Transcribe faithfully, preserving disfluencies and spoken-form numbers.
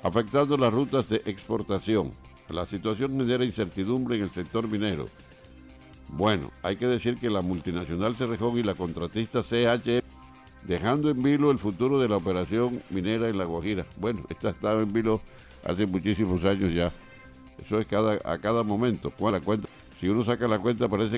afectando las rutas de exportación. La situación minera e incertidumbre en el sector minero. Bueno, hay que decir que la multinacional Cerrejón y la contratista C H F dejando en vilo el futuro de la operación minera en La Guajira. Bueno, esta estaba en vilo hace muchísimos años ya. Eso es cada, a cada momento. ¿Cuál la cuenta? Si uno saca la cuenta parece